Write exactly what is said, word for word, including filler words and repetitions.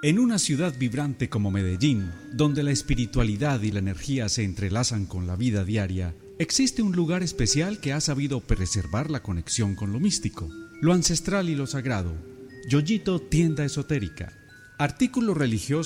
En una ciudad vibrante como Medellín, donde la espiritualidad y la energía se entrelazan con la vida diaria, existe un lugar especial que ha sabido preservar la conexión con lo místico, lo ancestral y lo sagrado. Yoyito Tienda Esotérica. Artículos religiosos